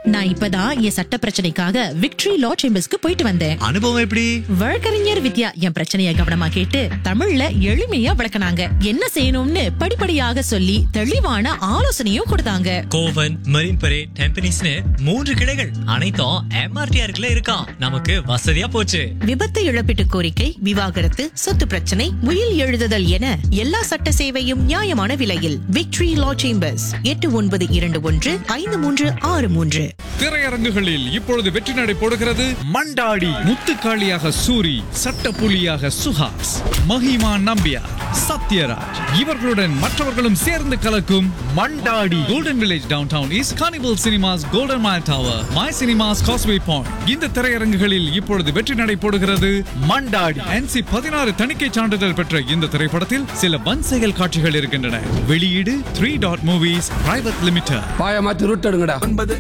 நான் இப்பதான் என் சட்ட பிரச்சனைக்காக விக்டரி லா சேம்பர்ஸ்க்கு போயிட்டு வந்தேன். அனுபவம் எப்படி? வழக்கறிஞர் வித்யா என் பிரச்சனைய கவனமா கேட்டு தமிழ்ல எளிமையா விளக்குனாங்க. என்ன செய்யணும்னு படிப்படியாக சொல்லி தெளிவான ஆலோசனையும் கொடுத்தாங்க. கோவன், மரீன் பரேட், டெம்பனிஸ்னு 3 கிளைகள் அனைத்தும் MRTRக்குள்ள இருக்கான். நமக்கு வசதியா போச்சு. விபத்து இழப்பீட்டு கோரிக்கை, விவாகரத்து, சொத்து பிரச்சனை, உயில் எழுதுதல் என எல்லா சட்ட சேவையும் நியாயமான விலையில். விக்டரி லா சேம்பர்ஸ் 89215363. திரையரங்குகளில் இப்பொழுது வெற்றி நடை போடுகிறது மண்டாடி. முத்துக்காளியாக சூரி, சட்டப்புலியாக சுஹாஸ், மஹிமா நம்பியார், சத்யராஜ் இவர்களுடன் மற்றவர்களும் சேர்ந்து கலக்கும் Mandaadi. Golden village down town is carnival cinemas, golden mile tower, my cinemas, causeway point. இந்த திரையரங்குகளில் இப்பொழுது வெற்றி நடை போடுகிறது மண்டாடி. NC 16 தணிக்கை சான்றிதழ் பெற்ற இந்த திரைப்படத்தில் சில வன்செயல் காட்சிகள் இருக்கின்றன. வெளியீடு 3 Dot Movies Private Limited. பாய மாத்தி ரூட் எடுங்கடா. 9